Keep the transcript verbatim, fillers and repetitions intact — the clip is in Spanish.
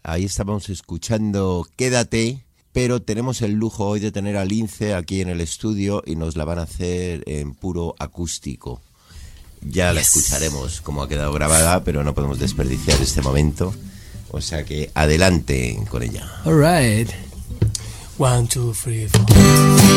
Ahí estábamos escuchando Quédate, pero tenemos el lujo hoy de tener a Lince aquí en el estudio y nos la van a hacer en puro acústico. Ya yes. La escucharemos como ha quedado grabada, pero no podemos desperdiciar este momento. O sea que adelante con ella. All right. One, two, three, four.